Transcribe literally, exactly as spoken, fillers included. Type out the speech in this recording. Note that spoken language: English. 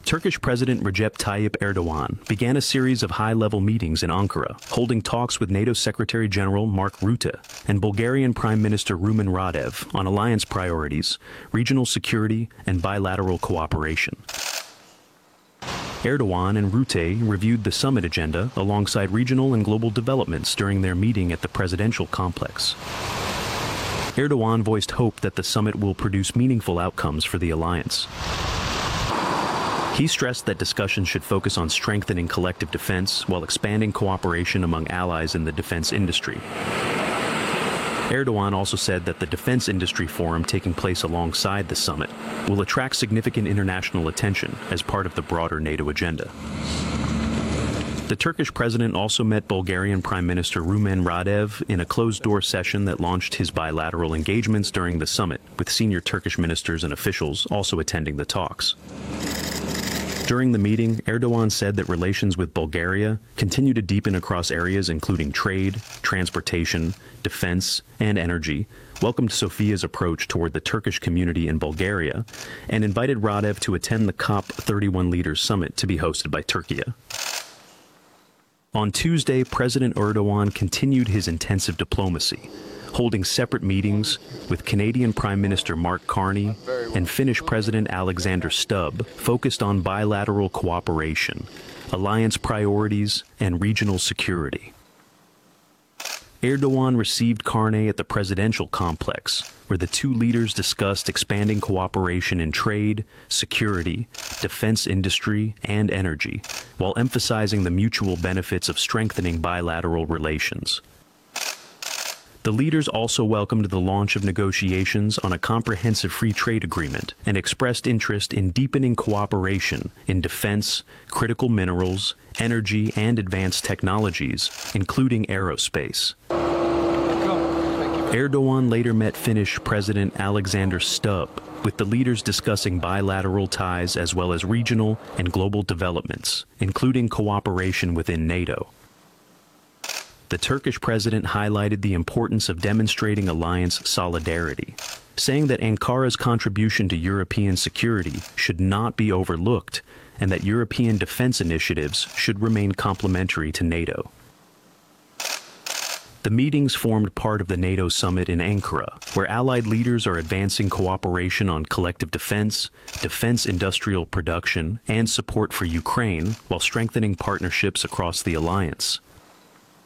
Turkish President Recep Tayyip Erdogan began a series of high-level meetings in Ankara, holding talks with NATO Secretary General Mark Rutte and Bulgarian Prime Minister Rumen Radev on alliance priorities, regional security, and bilateral cooperation. Erdogan and Rutte reviewed the summit agenda alongside regional and global developments during their meeting at the presidential complex. Erdogan voiced hope that the summit will produce meaningful outcomes for the alliance. He stressed that discussions should focus on strengthening collective defense while expanding cooperation among allies in the defense industry. Erdogan also said that the defense industry forum taking place alongside the summit will attract significant international attention as part of the broader NATO agenda. The Turkish president also met Bulgarian Prime Minister Rumen Radev in a closed-door session that launched his bilateral engagements during the summit, with senior Turkish ministers and officials also attending the talks. During the meeting, Erdogan said that relations with Bulgaria continue to deepen across areas including trade, transportation, defense, and energy, welcomed Sofia's approach toward the Turkish community in Bulgaria, and invited Radev to attend the COP thirty-one Leaders Summit to be hosted by Turkey. On Tuesday, President Erdogan continued his intensive diplomacy, holding separate meetings with Canadian Prime Minister Mark Carney and Finnish President Alexander Stubb, focused on bilateral cooperation, alliance priorities, and regional security. Erdogan received Carney at the presidential complex, where the two leaders discussed expanding cooperation in trade, security, defense industry, and energy, while emphasizing the mutual benefits of strengthening bilateral relations. The leaders also welcomed the launch of negotiations on a comprehensive free trade agreement and expressed interest in deepening cooperation in defense, critical minerals, energy, and advanced technologies, including aerospace. Erdogan later met Finnish President Alexander Stubb, with the leaders discussing bilateral ties as well as regional and global developments, including cooperation within NATO. The Turkish president highlighted the importance of demonstrating alliance solidarity, saying that Ankara's contribution to European security should not be overlooked and that European defense initiatives should remain complementary to NATO. The meetings formed part of the NATO summit in Ankara, where allied leaders are advancing cooperation on collective defense, defense industrial production, and support for Ukraine, while strengthening partnerships across the alliance.